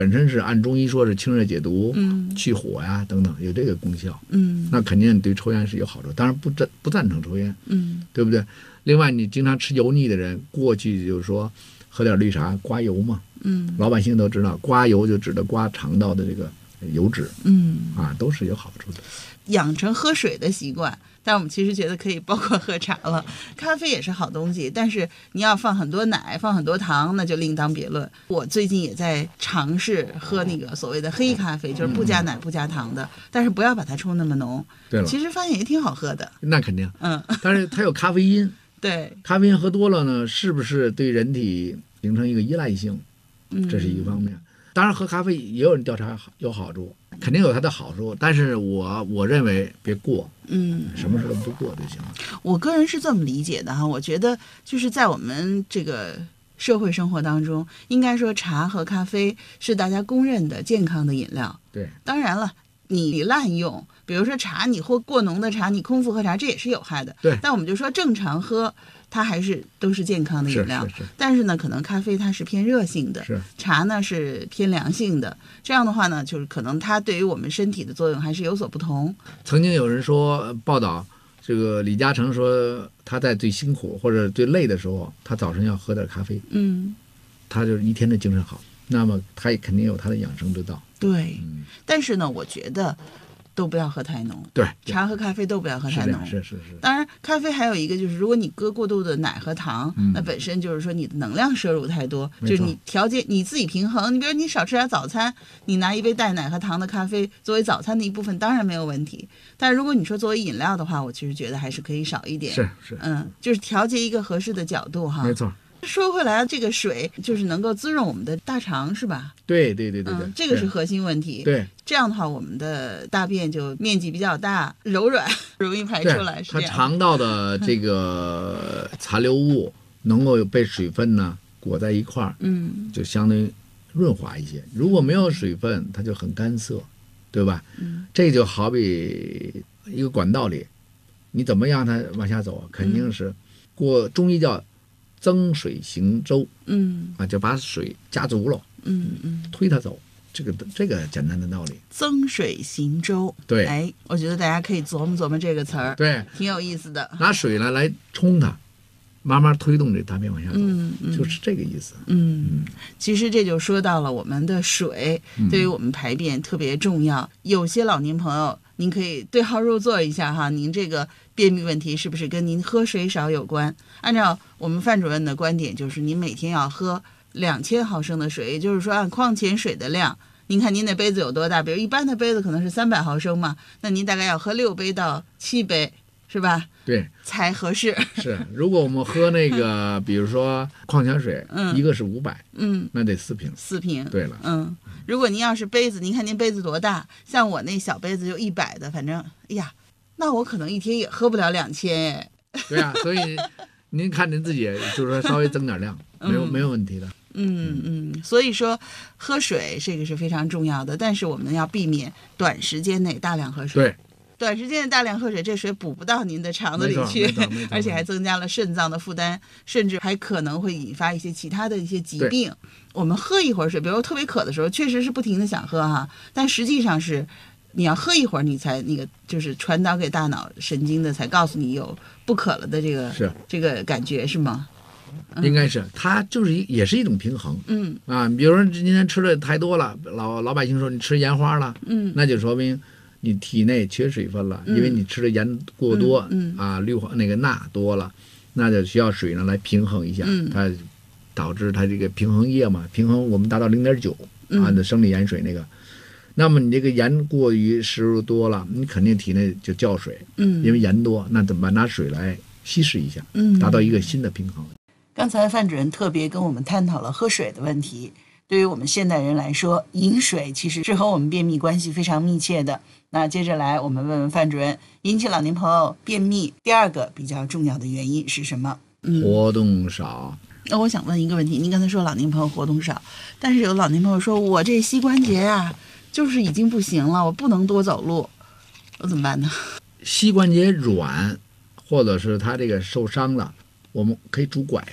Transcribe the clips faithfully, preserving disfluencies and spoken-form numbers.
本身是按中医说是清热解毒、嗯、去火呀等等，有这个功效。 嗯， 那肯定对抽烟是有好处，当然不赞不赞成抽烟， 嗯， 对不对？另外，你经常吃油腻的人，过去就是说喝点绿茶刮油嘛， 嗯， 老百姓都知道，刮油就指的刮肠道的这个油脂， 嗯啊，都是有好处的。 养成喝水的习惯，但我们其实觉得可以包括喝茶了。咖啡也是好东西，但是你要放很多奶，放很多糖，那就另当别论。我最近也在尝试喝那个所谓的黑咖啡，就是不加奶不加糖的，但是不要把它冲那么浓。 对了， 其实发现也挺好喝的。 那肯定， 嗯， 但是它有咖啡因。 对， 咖啡因喝多了呢，是不是对人体形成一个依赖性？ 嗯， 这是一个方面。当然，喝咖啡也有人调查有好处，肯定有它的好处，但是我我认为别过， 嗯， 什么事都不过就行了。 我个人是这么理解的哈，我觉得就是在我们这个社会生活当中，应该说茶和咖啡是大家公认的健康的饮料。 对， 当然了，你滥用，比如说茶，你喝过浓的茶，你空腹喝茶，这也是有害的。 对， 但我们就说正常喝，它还是都是健康的饮料。 是是是。 但是呢，可能咖啡它是偏热性的， 是茶呢是偏凉性的。这样的话呢，就是可能它对于我们身体的作用还是有所不同。 曾经有人说报道，这个李嘉诚说他在最辛苦或者最累的时候，他早晨要喝点咖啡， 嗯， 他就是一天的精神好。那么他也肯定有他的养生之道。 对， 嗯， 但是呢，我觉得都不要喝太浓。 对， 茶和咖啡都不要喝太浓。 是是是是。 当然，咖啡还有一个就是，如果你搁过度的奶和糖， 嗯、 那本身就是说你的能量摄入太多，就是你调节你自己平衡。你比如你少吃点早餐，你拿一杯带奶和糖的咖啡作为早餐的一部分，当然没有问题。但如果你说作为饮料的话，我其实觉得还是可以少一点。 是是， 嗯，就是调节一个合适的角度哈。 没错。 说回来，这个水就是能够滋润我们的大肠，是吧？ 对对对对对、 嗯，这个是核心问题。 对， 这样的话，我们的大便就面积比较大，柔软，容易排出来。是这样。 它肠道的这个残留物能够被水分呢裹在一块儿， 嗯， 就相当于润滑一些。如果没有水分，它就很干涩，对吧？ 嗯， 这就好比一个管道里，你怎么让它往下走？肯定是过中医叫增水行舟， 嗯啊，就把水加足了， 嗯嗯， 推它走，这个这个简单的道理。 增水行舟， 对， 哎，我觉得大家可以琢磨琢磨这个词儿， 对， 挺有意思的。 拿水呢来冲它，慢慢推动这大便往下走， 嗯嗯、 就是这个意思。 嗯， 嗯其实这就说到了我们的水对于我们排便特别重要。嗯、有些老年朋友，您可以对号入座一下哈，您这个便秘问题是不是跟您喝水少有关？按照我们范主任的观点，就是您每天要喝两千毫升的水，也就是说按矿泉水的量。您看您那杯子有多大？比如一般的杯子可能是三百毫升嘛，那您大概要喝六杯到七杯，是吧？ 对， 才合适。 是，如果我们喝那个，比如说矿泉水， 嗯、 一个是五百， 嗯， 那得四瓶。 四瓶。 对了， 嗯，如果您要是杯子，您看您杯子多大？像我那小杯子就一百的，反正，哎呀，那我可能一天也喝不了两千哎。 对啊，所以您看您自己，就是说稍微增点量，没有、嗯、没有问题的。 嗯嗯，所以说喝水这个是非常重要的，但是我们要避免短时间内大量喝水。 对， 短时间内大量喝水，这水补不到您的肠子里去，而且还增加了肾脏的负担，甚至还可能会引发一些其他的一些疾病。我们喝一会儿水，比如特别渴的时候，确实是不停的想喝哈，但实际上是你要喝一会儿，你才那个就是传导给大脑神经的，才告诉你有不渴了的这个是这个感觉，是吗？ 应该是，它就是一也是一种平衡。 嗯啊，比如说今天吃的太多了，老老百姓说你吃盐花了， 嗯， 那就说明你体内缺水分了， 嗯、 因为你吃的盐过多， 嗯, 嗯啊，氯化那个钠多了，那就需要水呢来平衡一下， 嗯、 它导致它这个平衡液嘛，平衡我们达到零点九啊的生理盐水那个。那么你这个盐过于摄入多了，你肯定体内就叫水， 嗯， 因为盐多，那怎么办？拿水来稀释一下， 嗯， 达到一个新的平衡。 刚才范主任特别跟我们探讨了喝水的问题。对于我们现代人来说，饮水其实是和我们便秘关系非常密切的。那接着来，我们问问范主任，引起老年朋友便秘第二个比较重要的原因是什么？ 嗯、活动少。 那我想问一个问题，您刚才说老年朋友活动少，但是有老年朋友说我这膝关节啊，就是已经不行了，我不能多走路，我怎么办呢？ 膝关节软，或者是他这个受伤了，我们可以拄拐啊。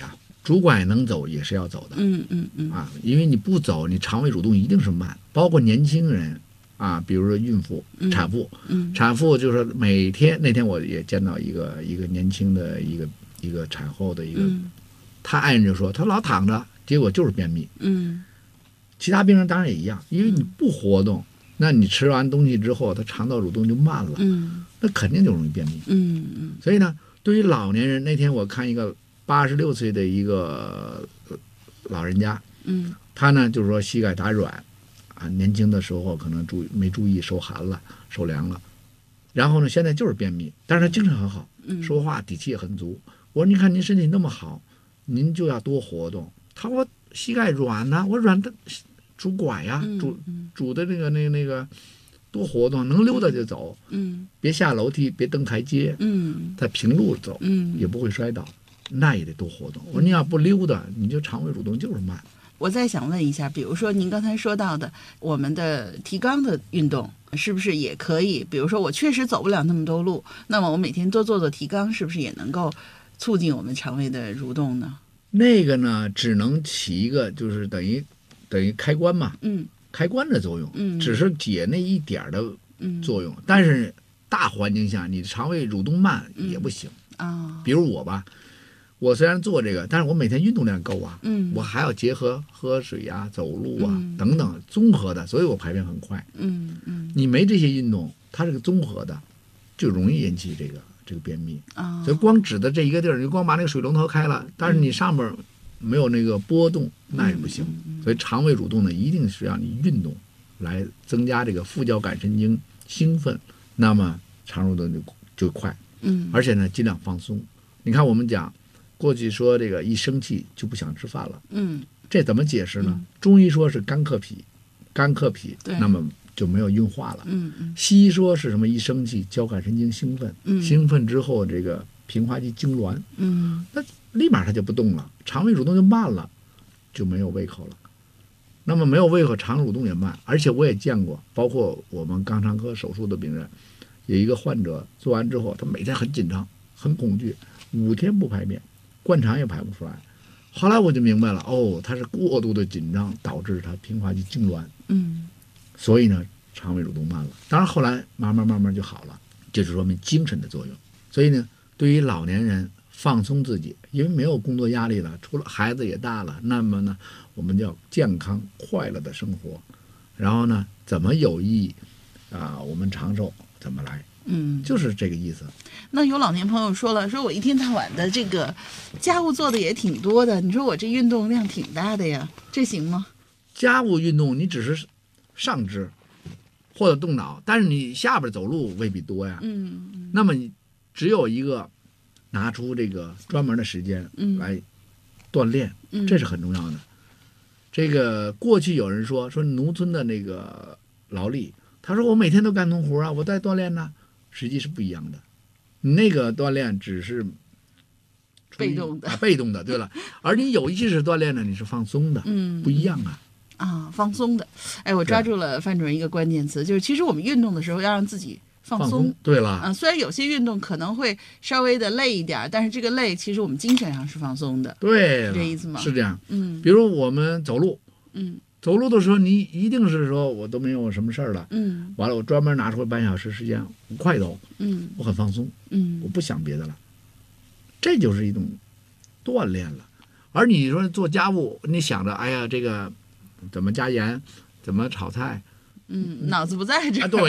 主管能走也是要走的， 嗯嗯嗯啊，因为你不走，你肠胃蠕动一定是慢，包括年轻人啊，比如说孕妇、产妇， 嗯产妇就是每天那天我也见到一个一个年轻的一个一个产后的一个， 嗯他爱人就说他老躺着，结果就是便秘。 嗯其他病人当然也一样，因为你不活动，那你吃完东西之后，他肠道蠕动就慢了， 嗯那肯定就容易便秘。 嗯嗯所以呢，对于老年人，那天我看一个八十六岁的一个呃老人家， 嗯他呢就是说膝盖打软，啊，年轻的时候可能注意没注意受寒了、受凉了，然后呢现在就是便秘，但是他精神很好， 嗯说话底气也很足。我说您看您身体那么好，您就要多活动。他说我膝盖软呐、我软的拄拐呀，拄拄的那个那个那个多活动，能溜达就走， 嗯别下楼梯，别登台阶， 嗯在平路走， 嗯也不会摔倒，那也得多活动。我说你要不溜达，你就肠胃蠕动就是慢。 我再想问一下，比如说您刚才说到的我们的提肛的运动，是不是也可以？比如说我确实走不了那么多路，那么我每天多做做提肛，是不是也能够促进我们肠胃的蠕动呢？ 那个呢，只能起一个就是等于等于开关嘛， 嗯开关的作用， 嗯只是解那一点儿的嗯作用。但是大环境下，你肠胃蠕动慢也不行。 啊比如我吧，我虽然做这个，但是我每天运动量够啊， 嗯我还要结合喝水啊、走路啊、 嗯等等综合的，所以我排便很快。 嗯嗯你没这些运动，它是个综合的，就容易引起这个这个便秘。 啊所以光指的这一个地儿，你光把那个水龙头开了，但是你上面没有那个波动，那也不行。所以肠胃蠕动呢，一定是让你运动来增加这个副交感神经兴奋，那么肠蠕动就就快。 嗯而且呢，尽量放松。你看我们讲，过去说这个一生气就不想吃饭了， 嗯这怎么解释呢？中医说是肝克脾，肝克脾， 对那么就没有运化了。 嗯嗯西医说是什么？一生气，交感神经兴奋， 嗯兴奋之后这个平滑肌痉挛， 嗯那立马它就不动了，肠胃蠕动就慢了，就没有胃口了。那么没有胃口，肠蠕动也慢。而且我也见过，包括我们肛肠科手术的病人，有一个患者做完之后，他每天很紧张、很恐惧，五天不排便，灌肠也排不出来。后来我就明白了，哦，他是过度的紧张导致他平滑肌痉挛， 嗯所以呢，肠胃蠕动慢了。当然后来慢慢慢慢就好了，这就说明精神的作用。所以呢，对于老年人放松自己，因为没有工作压力了，除了孩子也大了，那么呢，我们叫健康快乐的生活。然后呢，怎么有益啊？我们长寿怎么来， 嗯， 就是这个意思。 那有老年朋友说了，说我一天到晚的这个家务做的也挺多的，你说我这运动量挺大的呀，这行吗？ 家务运动你只是上肢或者动脑，但是你下边走路未必多呀。 嗯嗯那么你只有一个拿出这个专门的时间嗯来锻炼， 嗯， 这是很重要的。这个过去有人说说农村的那个劳力，他说我每天都干农活啊，我在锻炼呢，实际是不一样的。你那个锻炼只是被动的啊，被动的。对了，而你有意识锻炼呢，你是放松的， 嗯不一样啊。 啊，放松的。哎，我抓住了范主任一个关键词，就是其实我们运动的时候要让自己放放松。 对了， 啊，虽然有些运动可能会稍微的累一点儿，但是这个累其实我们精神上是放松的。 对了， 是这意思吗是这样。 嗯比如我们走路， 嗯走路的时候，你一定是说我都没有什么事儿了， 嗯完了我专门拿出半小时时间，我快走， 嗯我很放松， 嗯我不想别的了，这就是一种锻炼了。而你说做家务，你想着哎呀这个怎么加盐，怎么炒菜， 嗯，脑子不在这儿。 啊对。